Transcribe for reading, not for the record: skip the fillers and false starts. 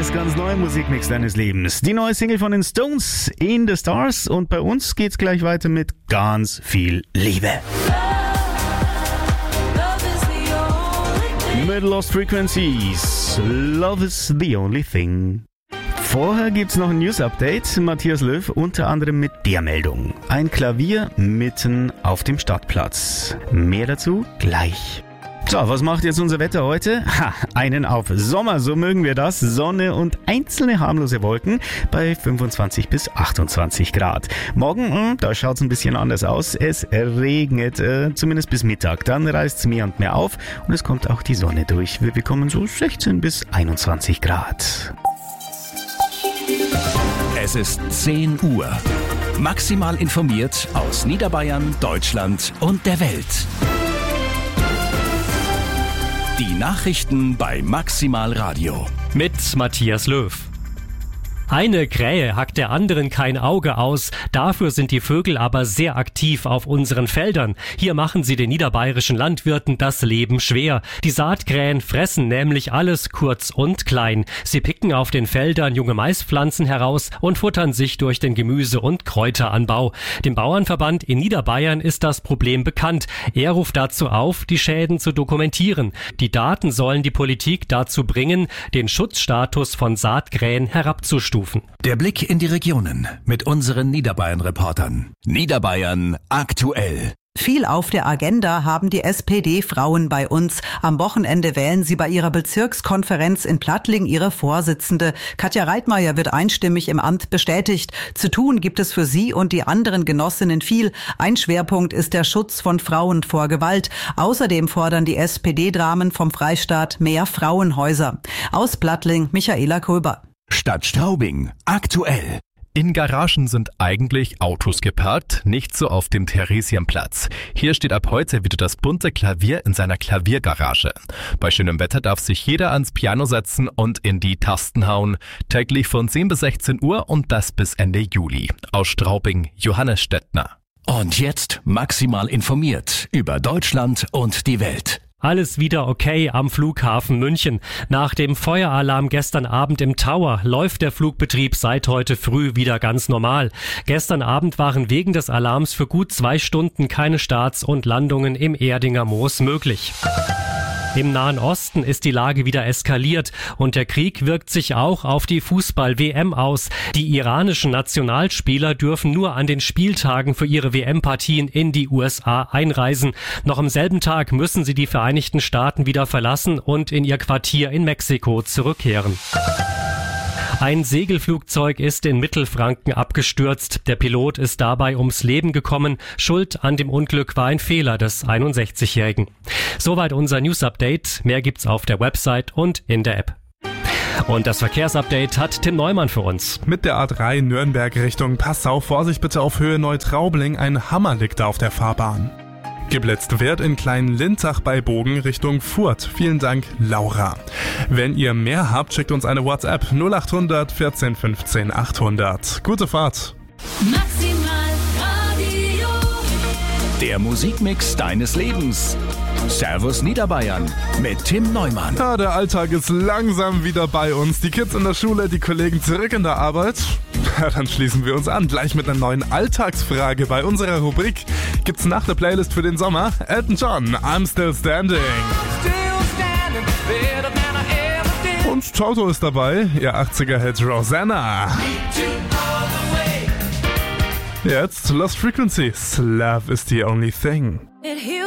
ist ganz neuer Musikmix deines Lebens. Die neue Single von den Stones, In the Stars. Und bei uns geht's gleich weiter mit ganz viel Liebe. Mit Lost Frequencies. Love is the only thing. Vorher gibt's noch ein News-Update. Matthias Löw unter anderem mit der Meldung. Ein Klavier mitten auf dem Stadtplatz. Mehr dazu gleich. So, was macht jetzt unser Wetter heute? Einen auf Sommer, so mögen wir das. Sonne und einzelne harmlose Wolken bei 25 bis 28 Grad. Morgen, da schaut's ein bisschen anders aus. Es regnet, zumindest bis Mittag. Dann reißt's mehr und mehr auf und es kommt auch die Sonne durch. Wir bekommen so 16 bis 21 Grad. Es ist 10 Uhr. Maximal informiert aus Niederbayern, Deutschland und der Welt. Die Nachrichten bei Maximal Radio. Mit Matthias Löw. Eine Krähe hackt der anderen kein Auge aus, dafür sind die Vögel aber sehr aktiv auf unseren Feldern. Hier machen sie den niederbayerischen Landwirten das Leben schwer. Die Saatkrähen fressen nämlich alles kurz und klein. Sie picken auf den Feldern junge Maispflanzen heraus und futtern sich durch den Gemüse- und Kräuteranbau. Dem Bauernverband in Niederbayern ist das Problem bekannt. Er ruft dazu auf, die Schäden zu dokumentieren. Die Daten sollen die Politik dazu bringen, den Schutzstatus von Saatkrähen herabzustufen. Der Blick in die Regionen mit unseren Niederbayern-Reportern. Niederbayern aktuell. Viel auf der Agenda haben die SPD-Frauen bei uns. Am Wochenende wählen sie bei ihrer Bezirkskonferenz in Plattling ihre Vorsitzende. Katja Reitmeier wird einstimmig im Amt bestätigt. Zu tun gibt es für sie und die anderen Genossinnen viel. Ein Schwerpunkt ist der Schutz von Frauen vor Gewalt. Außerdem fordern die SPD-Dramen vom Freistaat mehr Frauenhäuser. Aus Plattling, Michaela Kröber. Stadt Straubing aktuell. In Garagen sind eigentlich Autos geparkt, nicht so auf dem Theresienplatz. Hier steht ab heute wieder das bunte Klavier in seiner Klaviergarage. Bei schönem Wetter darf sich jeder ans Piano setzen und in die Tasten hauen. Täglich von 10 bis 16 Uhr und das bis Ende Juli. Aus Straubing, Johannes Stettner. Und jetzt maximal informiert über Deutschland und die Welt. Alles wieder okay am Flughafen München. Nach dem Feueralarm gestern Abend im Tower läuft der Flugbetrieb seit heute früh wieder ganz normal. Gestern Abend waren wegen des Alarms für gut 2 Stunden keine Starts und Landungen im Erdinger Moos möglich. Im Nahen Osten ist die Lage wieder eskaliert und der Krieg wirkt sich auch auf die Fußball-WM aus. Die iranischen Nationalspieler dürfen nur an den Spieltagen für ihre WM-Partien in die USA einreisen. Noch am selben Tag müssen sie die Vereinigten Staaten wieder verlassen und in ihr Quartier in Mexiko zurückkehren. Ein Segelflugzeug ist in Mittelfranken abgestürzt. Der Pilot ist dabei ums Leben gekommen. Schuld an dem Unglück war ein Fehler des 61-Jährigen. Soweit unser News-Update. Mehr gibt's auf der Website und in der App. Und das Verkehrsupdate hat Tim Neumann für uns. Mit der A3 Nürnberg Richtung Passau, Vorsicht bitte auf Höhe Neutraubling, ein Hammer liegt da auf der Fahrbahn. Geblitzt wird in Klein-Lintach bei Bogen Richtung Furth. Vielen Dank, Laura. Wenn ihr mehr habt, schickt uns eine WhatsApp 0800 14 15 800. Gute Fahrt. Maximal Radio. Der Musikmix deines Lebens. Servus Niederbayern mit Tim Neumann. Ja, der Alltag ist langsam wieder bei uns. Die Kids in der Schule, die Kollegen zurück in der Arbeit. Ja, dann schließen wir uns an. Gleich mit einer neuen Alltagsfrage bei unserer Rubrik. Gibt's nach der Playlist für den Sommer Elton John, I'm Still Standing. Und Toto ist dabei, ihr 80er-Hit Rosanna. Jetzt Lost Frequencies, Love is the only thing.